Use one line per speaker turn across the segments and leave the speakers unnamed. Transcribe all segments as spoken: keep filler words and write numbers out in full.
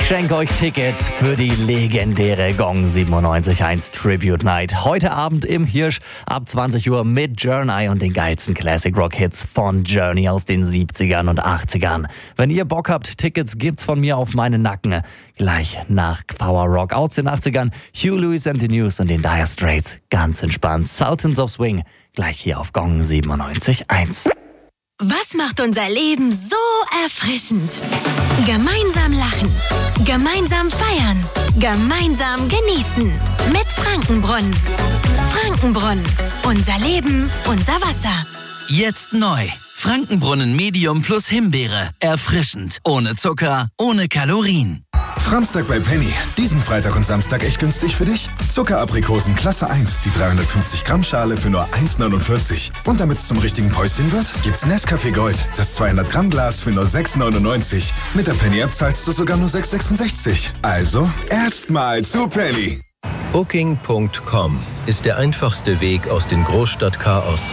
schenke euch Tickets für die legendäre Gong siebenundneunzig Komma eins Tribute Night. Heute Abend im Hirsch ab zwanzig Uhr mit Journey und den geilsten Classic Rock Hits von Journey aus den siebzigern und achtzigern. Wenn ihr Bock habt, Tickets gibt's von mir auf meinen Nacken. Gleich nach Power Rock aus den achtzigern, Hugh Lewis and the News und den Dire Straits. Ganz entspannt, Sultans of Swing. Gleich hier auf Gong siebenundneunzig Komma eins.
Was macht unser Leben so erfrischend? Gemeinsam lachen, gemeinsam feiern, gemeinsam genießen. Mit Frankenbrunnen. Frankenbrunnen. Unser Leben, unser Wasser.
Jetzt neu. Frankenbrunnen Medium plus Himbeere. Erfrischend. Ohne Zucker, ohne Kalorien.
Framstag bei Penny. Diesen Freitag und Samstag echt günstig für dich. Zuckeraprikosen Klasse eins, die dreihundertfünfzig Gramm Schale für nur eins neunundvierzig. Und damit es zum richtigen Päuschen wird, gibt's Nescafé Gold, das zweihundert Gramm Glas für nur sechs neunundneunzig. Mit der Penny-App zahlst du sogar nur sechs sechsundsechzig. Also, erstmal zu Penny.
Booking Punkt com ist der einfachste Weg aus dem Großstadtchaos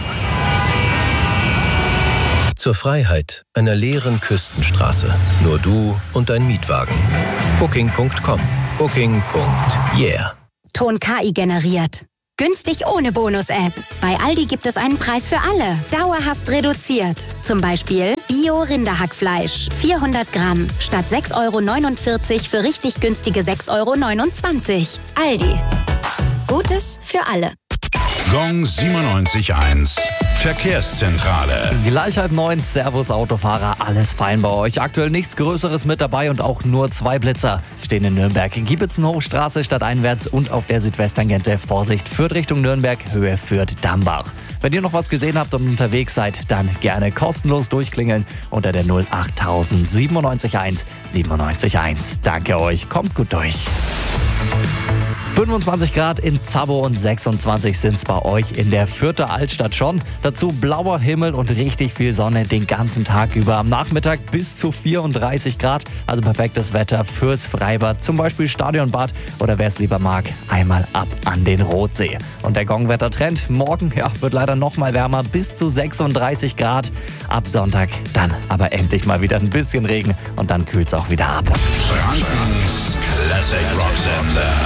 zur Freiheit einer leeren Küstenstraße. Nur du und dein Mietwagen. Booking Punkt com. Booking. Yeah.
Ton K I generiert. Günstig ohne Bonus-App. Bei Aldi gibt es einen Preis für alle. Dauerhaft reduziert. Zum Beispiel Bio-Rinderhackfleisch. vierhundert Gramm. Statt sechs Euro neunundvierzig für richtig günstige sechs Euro neunundzwanzig. Aldi. Gutes für alle.
Gong siebenundneunzig Komma eins. Verkehrszentrale.
Gleich halb neun, Servus Autofahrer, alles fein bei euch. Aktuell nichts Größeres mit dabei und auch nur zwei Blitzer stehen in Nürnberg. Giebitzenhochstraße stadteinwärts und auf der Südwesttangente. Vorsicht, Fürth Richtung Nürnberg, Höhe Fürth-Dambach. Wenn ihr noch was gesehen habt und unterwegs seid, dann gerne kostenlos durchklingeln unter der null acht null null neun sieben eins siebenundneunzig Komma eins. Danke euch, kommt gut durch. fünfundzwanzig Grad in Zabbo und sechsundzwanzig sind es bei euch in der Fürther Altstadt schon. Dazu blauer Himmel und richtig viel Sonne den ganzen Tag über. Am Nachmittag bis zu vierunddreißig Grad, also perfektes Wetter fürs Freibad, zum Beispiel Stadionbad oder wer es lieber mag, einmal ab an den Rotsee. Und der Gongwettertrend, morgen ja, wird leider noch mal wärmer, bis zu sechsunddreißig Grad. Ab Sonntag dann aber endlich mal wieder ein bisschen Regen und dann kühlt es auch wieder ab.
Frankens Classic Rock Sender.